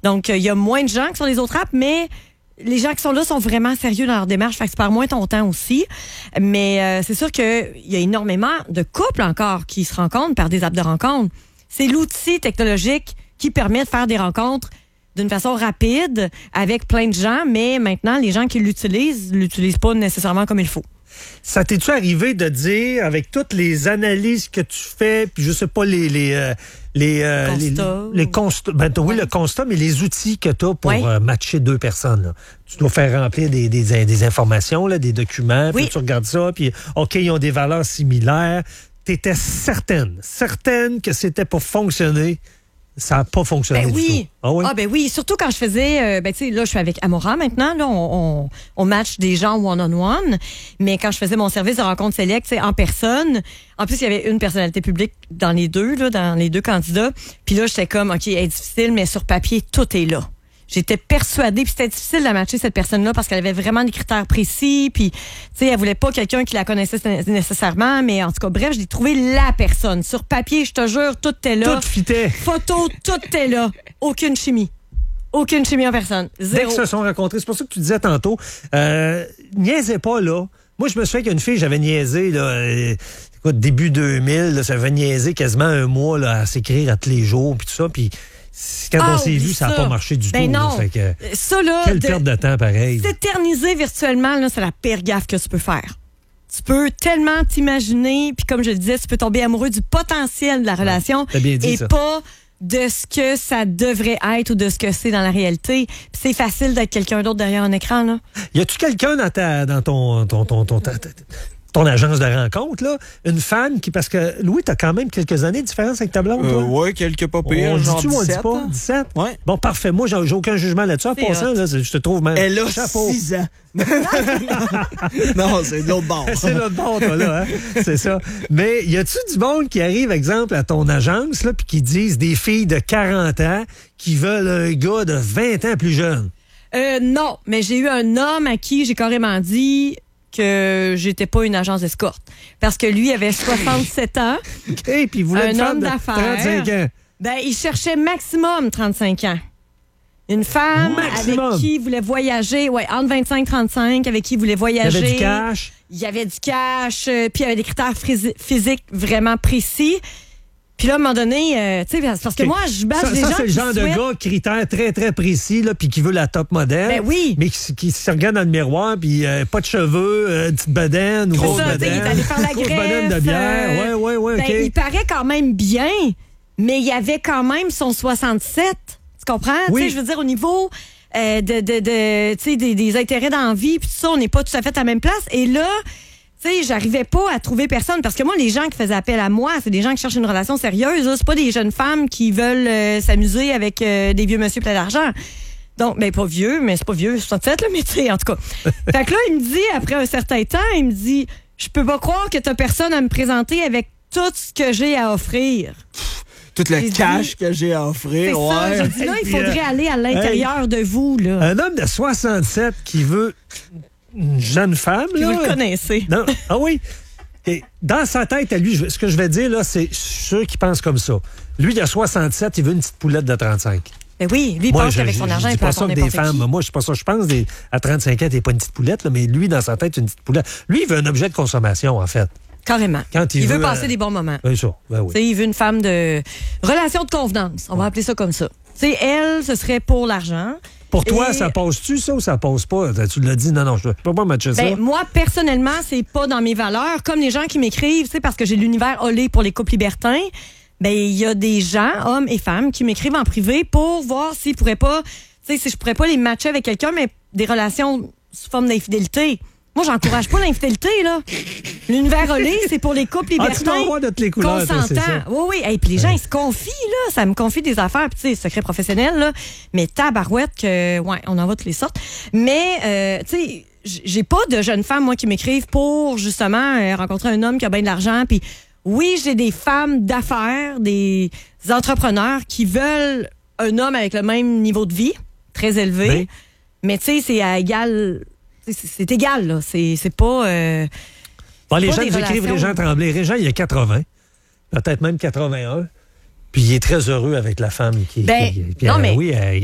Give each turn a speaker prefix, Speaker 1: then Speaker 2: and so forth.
Speaker 1: Donc, il y a moins de gens que sur les autres apps, mais les gens qui sont là sont vraiment sérieux dans leur démarche. Fait que tu perds moins ton temps aussi. Mais c'est sûr qu'il y a énormément de couples encore qui se rencontrent par des apps de rencontres. C'est l'outil technologique qui permet de faire des rencontres d'une façon rapide avec plein de gens, mais maintenant, les gens qui l'utilisent pas nécessairement comme il faut.
Speaker 2: Ça t'es-tu arrivé de dire, avec toutes les analyses que tu fais, puis je sais pas, les constats, oui, le constat, mais les outils que tu as pour matcher deux personnes, là. Tu dois faire remplir des informations, là, des documents, puis tu regardes ça, puis OK, ils ont des valeurs similaires. Tu étais certaine que c'était pour fonctionner. Ça n'a pas fonctionné du tout. Ah oui?
Speaker 1: Ben oui, surtout quand je faisais... tu sais, là, je suis avec Amora maintenant. Là, on match des gens one-on-one. Mais quand je faisais mon service de rencontre select, en personne, en plus, il y avait une personnalité publique dans les deux candidats. Puis là, j'étais comme, OK, elle est difficile, mais sur papier, tout est là. J'étais persuadée, puis c'était difficile de matcher cette personne-là parce qu'elle avait vraiment des critères précis, puis tu sais, elle voulait pas quelqu'un qui la connaissait nécessairement, mais en tout cas, bref, j'ai trouvé la personne. Sur papier, je te jure, tout était là.
Speaker 2: Tout fitait.
Speaker 1: Photo, tout était là. Aucune chimie en personne. Zéro.
Speaker 2: Dès qu'ils se sont rencontrés, c'est pour ça que tu disais tantôt, niaisez pas, là. Moi, je me souviens qu'une fille, j'avais niaisé, là, écoute, début 2000, là, j'avais niaisé quasiment un mois, là, à s'écrire à tous les jours, puis tout ça, puis quand on s'est vu, ça n'a pas marché du tout.
Speaker 1: Non.
Speaker 2: Là, fait que,
Speaker 1: ça, là,
Speaker 2: quelle perte de temps, pareil.
Speaker 1: S'éterniser virtuellement, là, c'est la pire gaffe que tu peux faire. Tu peux tellement t'imaginer, puis comme je le disais, tu peux tomber amoureux du potentiel de la relation et pas de ce que ça devrait être ou de ce que c'est dans la réalité. Puis c'est facile d'être quelqu'un d'autre derrière un écran, là.
Speaker 2: Y a-tu quelqu'un dans ton agence de rencontre, là, une femme qui, parce que Louis, t'as quand même quelques années de différence avec ta blonde, toi?
Speaker 3: Oui, quelques pas pires.
Speaker 2: On
Speaker 3: genre
Speaker 2: dit-tu, on
Speaker 3: 17,
Speaker 2: dit pas? 17?
Speaker 3: Oui.
Speaker 2: Bon, parfait. Moi, j'ai aucun jugement là-dessus. En passant, là, je te trouve même.
Speaker 3: Elle a
Speaker 2: chapeau.
Speaker 3: 6 ans. Non, c'est de l'autre bord.
Speaker 2: C'est l'autre bord, toi, là, hein? C'est ça. Mais y a-tu du monde qui arrive, exemple, à ton agence, là, puis qui disent des filles de 40 ans qui veulent un gars de 20 ans plus jeune?
Speaker 1: Non, mais j'ai eu un homme à qui j'ai carrément dit que j'étais pas une agence d'escorte. Parce que lui avait 67 ans.
Speaker 2: OK, puis il voulait une femme de 35 ans.
Speaker 1: Ben, il cherchait maximum 35 ans. Une femme avec qui il voulait voyager, entre 25 et 35, avec qui il voulait voyager.
Speaker 2: Il y avait du cash.
Speaker 1: Il y avait du cash, puis il y avait des critères physiques vraiment précis. Puis là, à un moment donné, tu sais, parce que moi, je bâche des gens.
Speaker 2: Ça, c'est le genre de gars, critères très, très précis, là, puis qui veut la top modèle.
Speaker 1: Ben oui.
Speaker 2: Mais qui se regarde dans le miroir, puis pas de cheveux, petite bedaine, grosse bedaine.
Speaker 1: Il est allé faire la greffe.
Speaker 2: Grosse bedaine de bière. Ouais, OK.
Speaker 1: Ben, il paraît quand même bien, mais il avait quand même son 67. Tu comprends?
Speaker 2: Oui.
Speaker 1: Tu sais, je veux dire, au niveau des intérêts dans la vie, puis tout ça, on n'est pas tout à fait à la même place. Et là, tu sais, j'arrivais pas à trouver personne. Parce que moi, les gens qui faisaient appel à moi, c'est des gens qui cherchent une relation sérieuse. C'est pas des jeunes femmes qui veulent s'amuser avec des vieux monsieur plein d'argent. Donc, ben, pas vieux, mais c'est pas vieux, 67, là, mais tu sais, en tout cas. Fait que là, il me dit, après un certain temps, il me dit, je peux pas croire que t'as personne à me présenter avec tout ce que j'ai à offrir.
Speaker 3: Tout le cash que j'ai à offrir.
Speaker 1: C'est ça, j'ai dit, là, il faudrait aller à l'intérieur de vous, là.
Speaker 2: Un homme de 67 qui veut une jeune femme, là.
Speaker 1: Vous le connaissez.
Speaker 2: Non. Ah oui. Et dans sa tête, à lui, ce que je vais dire, là, c'est ceux qui pensent comme ça. Lui, il a 67, il veut une petite poulette de 35.
Speaker 1: Ben oui, lui, il pense qu'avec son argent, il peut avoir n'importe qui.
Speaker 2: Moi, je sais pas ça. Je pense à 35 ans, t'es pas une petite poulette, là, mais lui, dans sa tête, une petite poulette. Lui, il veut un objet de consommation, en fait.
Speaker 1: Carrément.
Speaker 2: Quand il
Speaker 1: veut passer des bons moments.
Speaker 2: Bien sûr. Ben oui.
Speaker 1: Il veut une femme de relation de convenance. On va appeler ça comme ça. T'sais, elle, ce serait pour l'argent.
Speaker 2: Pour toi, ça passe-tu, ça, ou ça passe pas? Tu l'as dit, non, je peux pas matcher ça.
Speaker 1: Moi, personnellement, c'est pas dans mes valeurs. Comme les gens qui m'écrivent, parce que j'ai l'univers olé pour les couples libertins, il y a des gens, hommes et femmes, qui m'écrivent en privé pour voir s'ils pourraient pas, si je pourrais pas les matcher avec quelqu'un, mais des relations sous forme d'infidélité. Moi, j'encourage pas l'infidélité, là. L'univers olé, c'est pour les couples libertins.
Speaker 2: Tu vas avoir de toutes les couleurs,
Speaker 1: consentants. Oui. Et puis les gens, ils se confient, là. Ça me confie des affaires, puis tu sais, secrets professionnels, là. Mais tabarouette que, on en voit toutes les sortes. Mais, tu sais, j'ai pas de jeunes femmes, moi, qui m'écrivent pour, justement, rencontrer un homme qui a bien de l'argent. Puis oui, j'ai des femmes d'affaires, des entrepreneurs qui veulent un homme avec le même niveau de vie, très élevé. Oui. Mais tu sais, c'est à égal... C'est égal, là. C'est pas...
Speaker 2: les gens nous écrivent Régent Tremblay. Régent, il a 80, peut-être même 81. Puis il est très heureux avec la femme qui...
Speaker 1: non, mais...
Speaker 2: Oui,